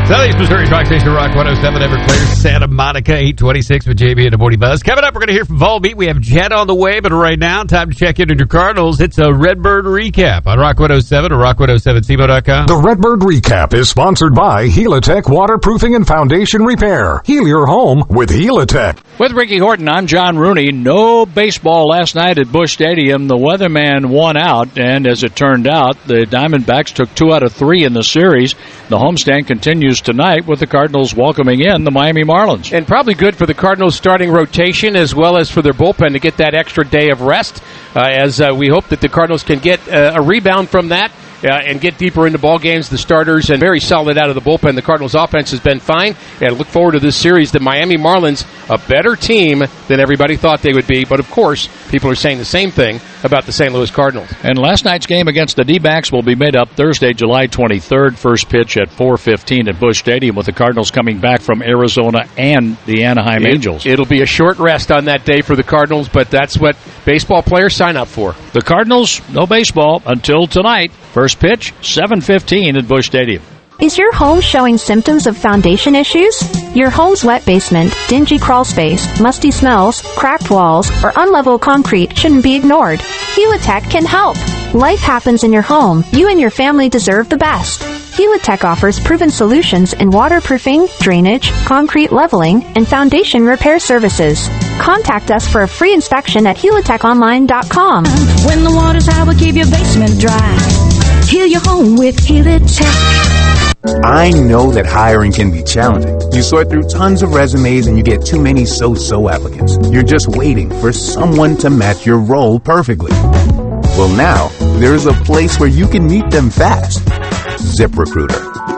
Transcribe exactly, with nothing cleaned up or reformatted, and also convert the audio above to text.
Southeast Missouri Rock Station, Rock one oh seven, Everclear, Santa Monica, eight twenty-six with J B and the Morning Buzz. Coming up, we're going to hear from Volbeat. We have Jet on the way, but right now, time to check in on your Cardinals. It's a Redbird recap on Rock one oh seven or rock one oh seven C M O dot com. The Redbird recap is sponsored by Helitech Waterproofing and Foundation Repair. Heal your home with Helitech. With Ricky Horton, I'm John Rooney. No baseball last night at Busch Stadium. The weatherman won out, and as it turned out, the Diamondbacks took two out of three in the series. The homestand continues tonight with the Cardinals welcoming in the Miami Marlins. And probably good for the Cardinals' starting rotation as well as for their bullpen to get that extra day of rest, uh, as uh, we hope that the Cardinals can get uh, a rebound from that. Uh, and get deeper into ball games. The starters and very solid out of the bullpen. The Cardinals' offense has been fine, and look forward to this series. The Miami Marlins, a better team than everybody thought they would be, but of course, people are saying the same thing about the Saint Louis Cardinals. And last night's game against the D-backs will be made up Thursday, July twenty-third. First pitch at four fifteen at Busch Stadium, with the Cardinals coming back from Arizona and the Anaheim it, Angels. It'll be a short rest on that day for the Cardinals, but that's what baseball players sign up for. The Cardinals, no baseball until tonight. First pitch, seven fifteen at Busch Stadium. Is your home showing symptoms of foundation issues? Your home's wet basement, dingy crawl space, musty smells, cracked walls, or unlevel concrete shouldn't be ignored. Helitech can help. Life happens in your home. You and your family deserve the best. Helitech offers proven solutions in waterproofing, drainage, concrete leveling, and foundation repair services. Contact us for a free inspection at helitech online dot com. When the water's high, we'll keep your basement dry. Heal your home with Helitech. I know that hiring can be challenging. You sort through tons of resumes and you get too many so-so applicants. You're just waiting for someone to match your role perfectly. Well, now, there's a place where you can meet them fast. ZipRecruiter.